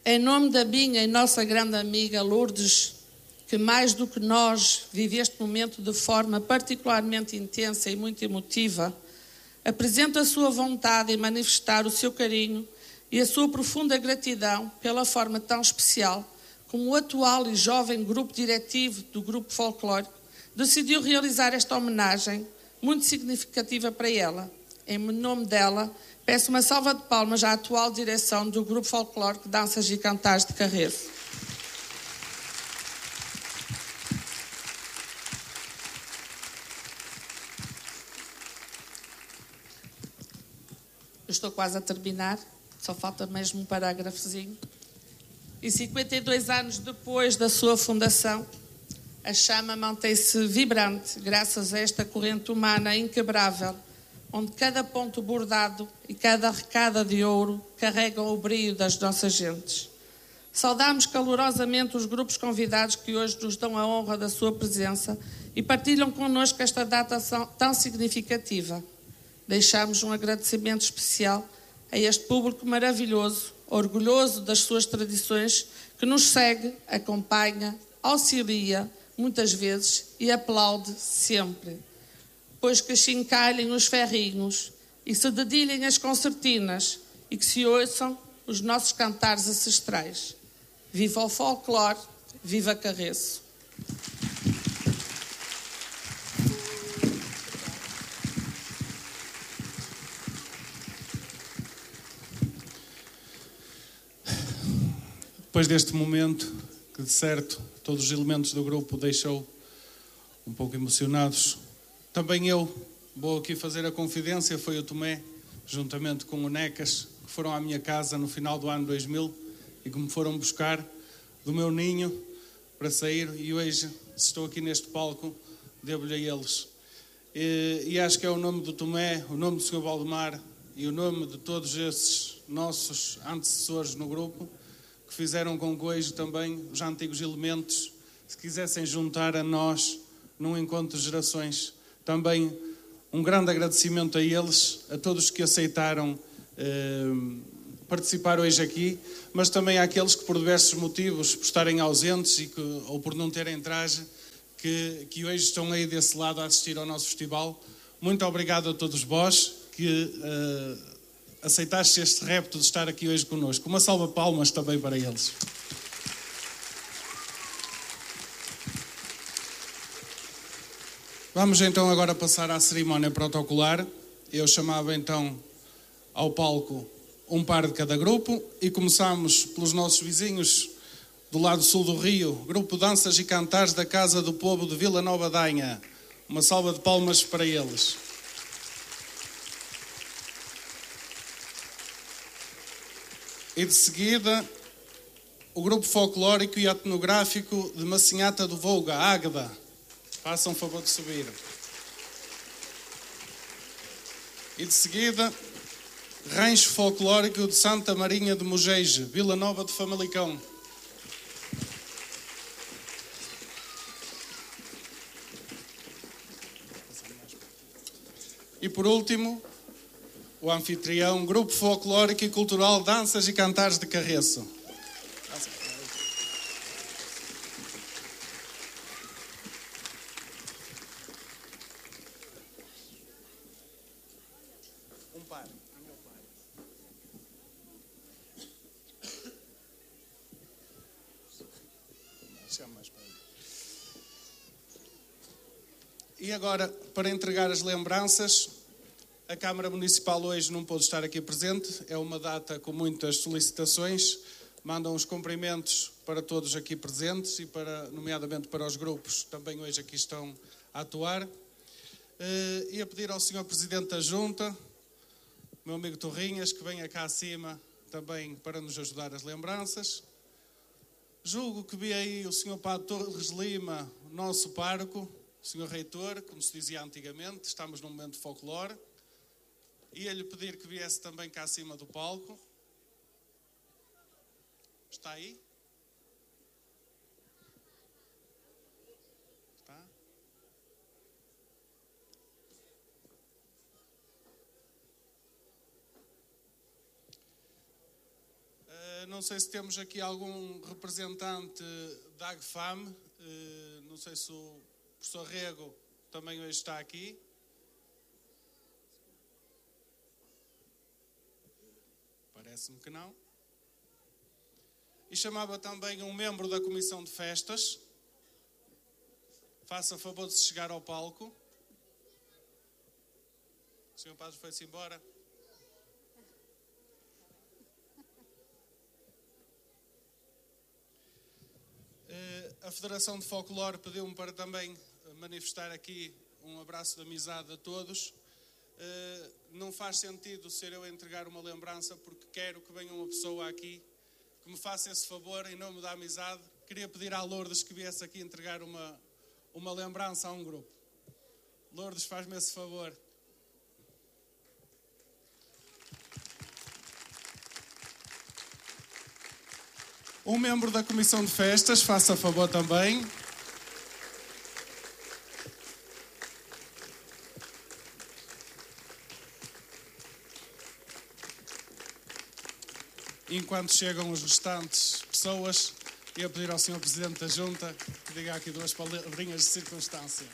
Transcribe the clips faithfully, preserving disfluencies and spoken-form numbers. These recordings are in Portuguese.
Em nome da minha e nossa grande amiga Lourdes, que mais do que nós vive este momento de forma particularmente intensa e muito emotiva, apresento a sua vontade em manifestar o seu carinho e a sua profunda gratidão pela forma tão especial como o atual e jovem grupo diretivo do Grupo Folclórico decidiu realizar esta homenagem muito significativa para ela. Em nome dela, peço uma salva de palmas à atual direção do Grupo Folclórico Danças e Cantares de Carreço. Eu estou quase a terminar, só falta mesmo um parágrafozinho. E cinquenta e dois anos depois da sua fundação, a chama mantém-se vibrante graças a esta corrente humana inquebrável, onde cada ponto bordado e cada recada de ouro carregam o brilho das nossas gentes. Saudamos calorosamente os grupos convidados que hoje nos dão a honra da sua presença e partilham connosco esta data tão significativa. Deixamos um agradecimento especial a este público maravilhoso, orgulhoso das suas tradições, que nos segue, acompanha, auxilia muitas vezes e aplaude sempre. Pois que chincalhem os ferrinhos e se dedilhem as concertinas e que se ouçam os nossos cantares ancestrais. Viva o folclore, viva Carreço! Depois deste momento, que de certo todos os elementos do grupo deixou um pouco emocionados, também eu vou aqui fazer a confidência. Foi o Tomé, juntamente com o Necas, que foram à minha casa no final do ano dois mil e que me foram buscar do meu ninho para sair, e hoje, se estou aqui neste palco, devo-lhe a eles. E, e acho que é o nome do Tomé, o nome do senhor Valdemar e o nome de todos esses nossos antecessores no grupo, que fizeram com que hoje também os antigos elementos se quisessem juntar a nós num encontro de gerações. Também um grande agradecimento a eles, a todos que aceitaram eh, participar hoje aqui, mas também àqueles que por diversos motivos, por estarem ausentes e que, ou por não terem traje, que, que hoje estão aí desse lado a assistir ao nosso festival. Muito obrigado a todos vós que eh, aceitaste este repto de estar aqui hoje connosco. Uma salva de palmas também para eles. Vamos então agora passar à cerimónia protocolar. Eu chamava então ao palco um par de cada grupo e começamos pelos nossos vizinhos do lado sul do Rio, Grupo Danças e Cantares da Casa do Povo de Vila Nova de Anha. Uma salva de palmas para eles. E de seguida, o Grupo Folclórico e Etnográfico de Massinhata do Volga, Águeda. Façam o favor de subir. E de seguida, Rancho Folclórico de Santa Marinha de Mogeja, Vila Nova de Famalicão. E por último, o anfitrião, Grupo Folclórico e Cultural Danças e Cantares de Carreço. Um par. E agora, para entregar as lembranças, a Câmara Municipal hoje não pôde estar aqui presente, é uma data com muitas solicitações, mandam os cumprimentos para todos aqui presentes e, para, nomeadamente para os grupos que também hoje aqui estão a atuar. E a pedir ao senhor Presidente da Junta, meu amigo Torrinhas, que venha cá acima também para nos ajudar as lembranças. Julgo que vi aí o senhor Padre Torres Lima, nosso pároco, o senhor Reitor, como se dizia antigamente, estamos num momento de folclore. Ia-lhe pedir que viesse também cá acima do palco. Está aí? Está? Não sei se temos aqui algum representante da AGFAM. Não sei se o professor Rego também hoje está aqui. Parece-me que não. E chamava também um membro da Comissão de Festas. Faça favor de se chegar ao palco. O senhor Padre foi-se embora. A Federação de Folclore pediu-me para também manifestar aqui um abraço de amizade a todos. Não faz sentido ser eu a entregar uma lembrança, porque quero que venha uma pessoa aqui que me faça esse favor em nome da amizade. Queria pedir à Lourdes que viesse aqui entregar uma, uma lembrança a um grupo. Lourdes, faz-me esse favor. Um membro da Comissão de Festas, faça favor também. Enquanto chegam os restantes pessoas, ia pedir ao senhor Presidente da Junta que diga aqui duas palavrinhas de circunstância.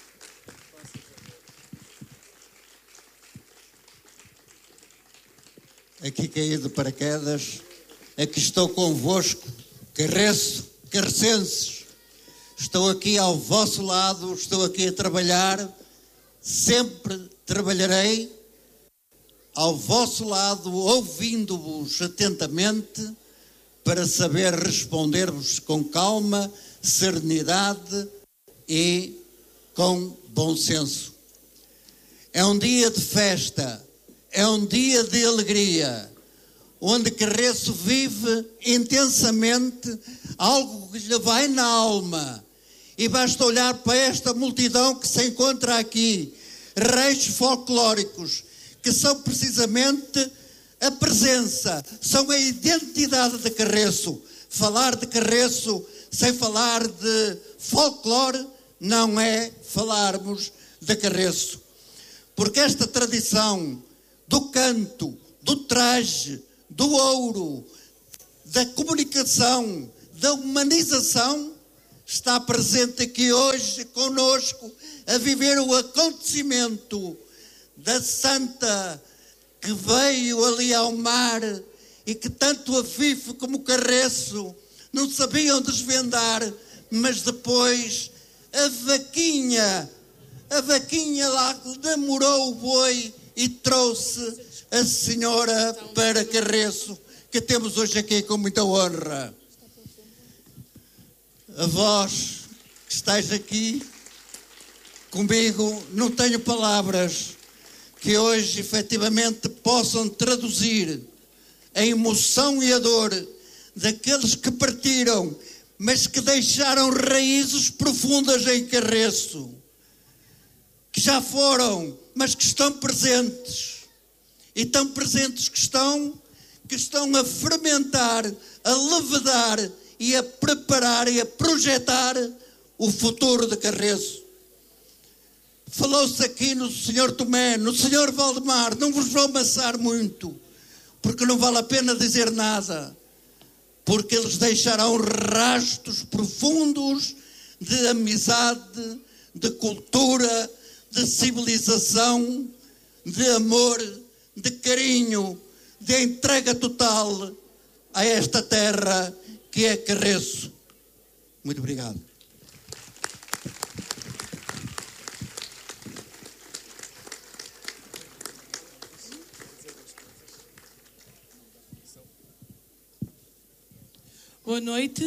Aqui caí de paraquedas. Aqui estou convosco, carreço, carrecenses. Estou aqui ao vosso lado, estou aqui a trabalhar, sempre trabalharei ao vosso lado, ouvindo-vos atentamente, para saber responder-vos com calma, serenidade e com bom senso. É um dia de festa, é um dia de alegria, onde Carreço vive intensamente algo que lhe vai na alma. E basta olhar para esta multidão que se encontra aqui, reis folclóricos, que são precisamente a presença, são a identidade de Carreço. Falar de Carreço sem falar de folclore não é falarmos de Carreço. Porque esta tradição do canto, do traje, do ouro, da comunicação, da humanização, está presente aqui hoje conosco a viver o acontecimento da santa que veio ali ao mar e que tanto a Fife como o Carreço não sabiam desvendar, mas depois a vaquinha, a vaquinha lá demorou o boi e trouxe a senhora para Carreço, que temos hoje aqui com muita honra. A vós que estáis aqui comigo, não tenho palavras que hoje efetivamente possam traduzir a emoção e a dor daqueles que partiram, mas que deixaram raízes profundas em Carreço, que já foram, mas que estão presentes. E tão presentes que estão, que estão a fermentar, a levedar e a preparar e a projetar o futuro de Carreço. Falou-se aqui no senhor Tomé, no senhor Valdemar, não vos vou amassar muito, porque não vale a pena dizer nada, porque eles deixarão rastros profundos de amizade, de cultura, de civilização, de amor, de carinho, de entrega total a esta terra que é Carreço. Muito obrigado. Boa noite.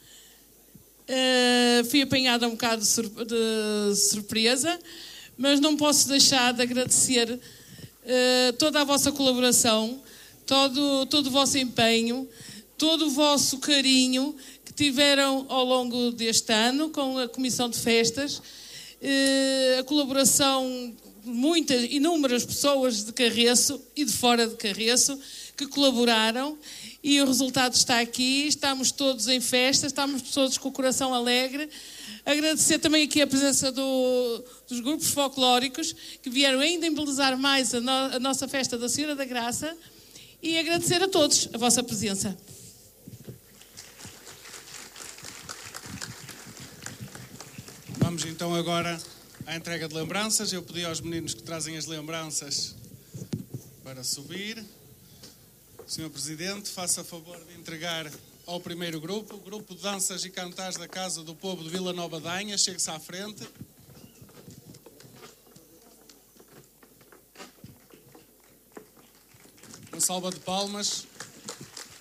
Uh, fui apanhada um bocado de, sur- de surpresa, mas não posso deixar de agradecer uh, toda a vossa colaboração, todo, todo o vosso empenho, todo o vosso carinho que tiveram ao longo deste ano com a Comissão de Festas, uh, a colaboração de muitas, inúmeras pessoas de Carreço e de fora de Carreço que colaboraram. E o resultado está aqui, estamos todos em festa, estamos todos com o coração alegre. Agradecer também aqui a presença do, dos grupos folclóricos que vieram ainda embelezar mais a, no, a nossa festa da Senhora da Graça, e agradecer a todos a vossa presença. Vamos então agora à entrega de lembranças. Eu pedi aos meninos que trazem as lembranças para subir. senhor Presidente, faça favor de entregar ao primeiro grupo, o grupo de danças e cantares da Casa do Povo de Vila Nova de Anha. Chegue-se à frente. Uma salva de palmas.